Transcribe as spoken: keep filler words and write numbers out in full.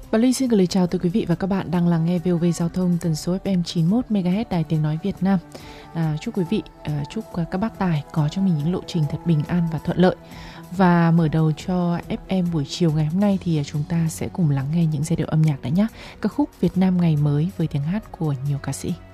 Bà Ly xin gửi lời chào tới quý vị và các bạn đang lắng nghe vê o vê Giao thông tần số ép em chín mươi mốt mê ga héc Đài Tiếng Nói Việt Nam. À, chúc quý vị, à, chúc các bác tài có cho mình những lộ trình thật bình an và thuận lợi. Và mở đầu cho ép em buổi chiều ngày hôm nay thì chúng ta sẽ cùng lắng nghe những giai điệu âm nhạc đã nhé. Ca khúc Việt Nam ngày mới với tiếng hát của nhiều ca sĩ.